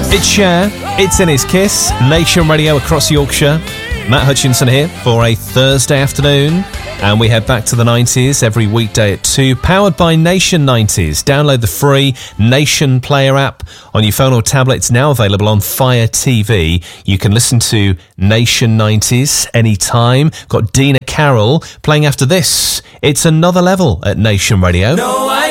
It's Cher, it's in his Kiss, Nation Radio across Yorkshire. Matt Hutchinson here for a Thursday afternoon, and we head back to the 90s every weekday at 2, powered by Nation 90s. Download the free Nation Player app on your phone or tablet. It's now available on Fire TV. You can listen to Nation 90s anytime. Got Dina Carroll playing after this. It's Another Level at Nation Radio. No,